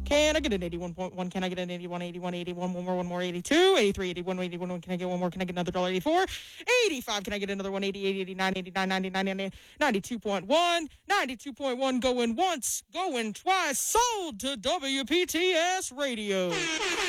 Can I get an 81.1? Can I get an 81, 81, 81, one more, 82, 83, 81, 81, can I get one more? Can I get another $1.84? 85, can I get another one? 88, 89, 89, 99, 92.1, 92.1 going once, going twice, sold to WPTS Radio.